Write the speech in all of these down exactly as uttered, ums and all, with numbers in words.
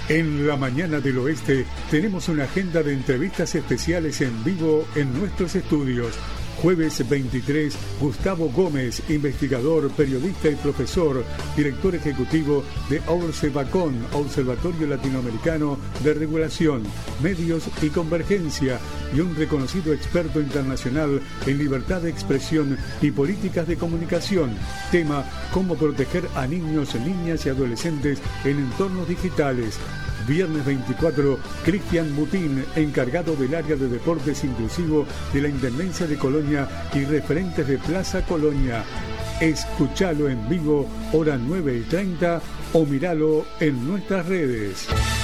En la mañana del oeste tenemos una agenda de entrevistas especiales en vivo en nuestros estudios. Jueves veintitrés, Gustavo Gómez, investigador, periodista y profesor, director ejecutivo de Observacon, Observatorio Latinoamericano de Regulación, Medios y Convergencia, y un reconocido experto internacional en libertad de expresión y políticas de comunicación. Tema: cómo proteger a niños, niñas y adolescentes en entornos digitales. Viernes veinticuatro, Cristian Mutín, encargado del área de deportes inclusivo de la Intendencia de Colonia y referentes de Plaza Colonia. Escuchalo en vivo, hora nueve y treinta, o míralo en nuestras redes.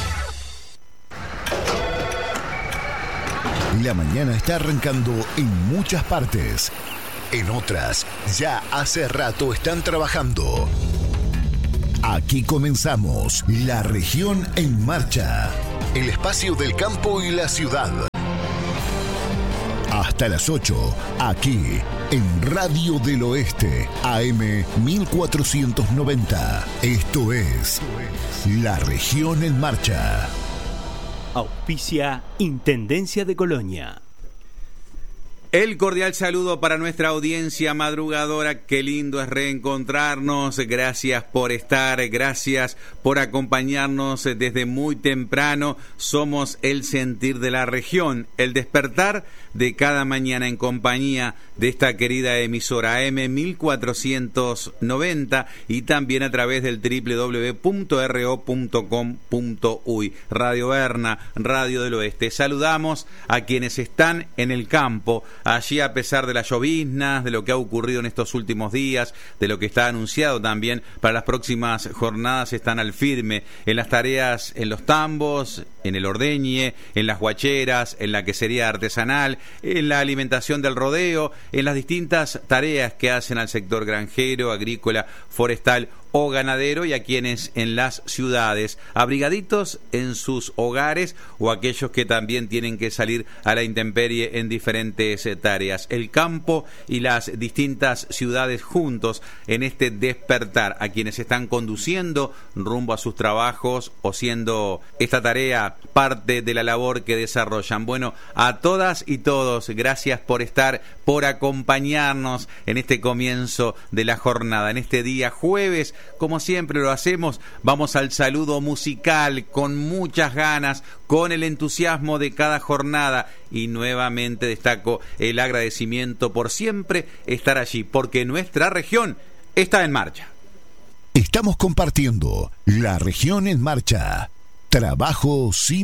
La mañana está arrancando en muchas partes. En otras, ya hace rato están trabajando. Aquí comenzamos La Región en Marcha, el espacio del campo y la ciudad. Hasta las ocho, aquí en Radio del Oeste, A M mil cuatrocientos noventa. Esto es La Región en Marcha. Auspicia Intendencia de Colonia. El cordial saludo para nuestra audiencia madrugadora. Qué lindo es reencontrarnos. Gracias por estar, gracias por acompañarnos desde muy temprano. Somos el sentir de la región, el despertar de cada mañana en compañía de esta querida emisora A M mil cuatrocientos noventa y también a través del doble u doble u doble u punto r o punto com punto u y. Radio Berna, Radio del Oeste. Saludamos a quienes están en el campo, allí a pesar de las lloviznas, de lo que ha ocurrido en estos últimos días, de lo que está anunciado también para las próximas jornadas. Están al firme en las tareas en los tambos, en el ordeñe, en las guacheras, en la quesería artesanal, en la alimentación del rodeo, en las distintas tareas que hacen al sector granjero, agrícola, forestal o ganadero, y a quienes en las ciudades, abrigaditos en sus hogares, o aquellos que también tienen que salir a la intemperie en diferentes tareas. El campo y las distintas ciudades juntos en este despertar, a quienes están conduciendo rumbo a sus trabajos o siendo esta tarea parte de la labor que desarrollan. Bueno, a todas y todos, gracias por estar, por acompañarnos en este comienzo de la jornada, en este día jueves. Como siempre lo hacemos, vamos al saludo musical con muchas ganas, con el entusiasmo de cada jornada, y nuevamente destaco el agradecimiento por siempre estar allí, porque nuestra región está en marcha. Estamos compartiendo La Región en Marcha. Trabajo sin